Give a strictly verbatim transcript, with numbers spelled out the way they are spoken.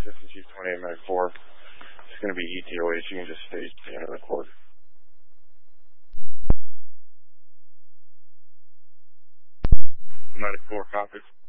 System Chief twenty-eight ninety-four. It's going to be E T O H. You can just stage the end of the court. ninety-four, copy.